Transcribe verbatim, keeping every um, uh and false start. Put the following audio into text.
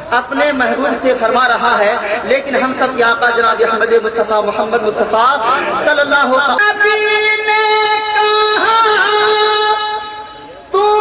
अपने महबूब से फरमा रहा है, लेकिन हम सब के आका जनाब अहमद मुस्तफा मोहम्मद मुस्तफा सल्लल्लाहु अलैहि